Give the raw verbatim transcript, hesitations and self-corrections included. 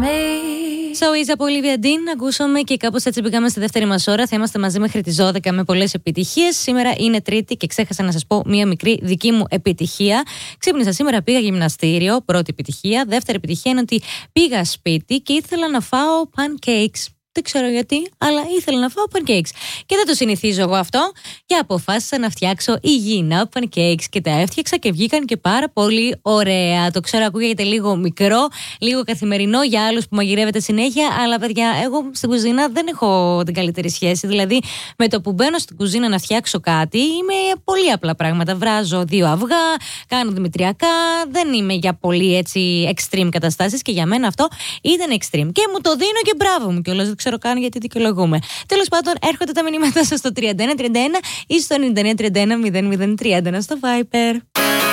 So is από Olivia Dean. Ακούσαμε και κάπως έτσι πήγαμε στη δεύτερη μας ώρα. Θα είμαστε μαζί μέχρι τις δώδεκα με πολλές επιτυχίες. Σήμερα είναι Τρίτη και ξέχασα να σας πω μία μικρή δική μου επιτυχία. Ξύπνησα σήμερα, πήγα γυμναστήριο. Πρώτη επιτυχία. Δεύτερη επιτυχία είναι ότι πήγα σπίτι και ήθελα να φάω pancakes. Δεν ξέρω γιατί, αλλά ήθελα να φάω pancakes. Και δεν το συνηθίζω εγώ αυτό. Και αποφάσισα να φτιάξω υγιεινά pancakes. Και τα έφτιαξα και βγήκαν και πάρα πολύ ωραία. Το ξέρω, ακούγεται λίγο μικρό, λίγο καθημερινό για άλλους που μαγειρεύετε συνέχεια. Αλλά παιδιά, εγώ στην κουζίνα δεν έχω την καλύτερη σχέση. Δηλαδή, με το που μπαίνω στην κουζίνα να φτιάξω κάτι, είμαι πολύ απλά πράγματα. Βράζω δύο αυγά, κάνω δημητριακά. Δεν είμαι για πολύ έτσι extreme καταστάσεις. Και για μένα αυτό ήταν extreme. Και μου το δίνω και μπράβο μου κιόλας. Δεν ξέρω καν γιατί δικαιολογούμε. Τέλος πάντων, έρχονται τα μηνύματά σας στο τριάντα ένα τριάντα ένα ή στο ενενήντα εννέα τριάντα ένα μηδέν μηδέν τριάντα ένα στο Viber.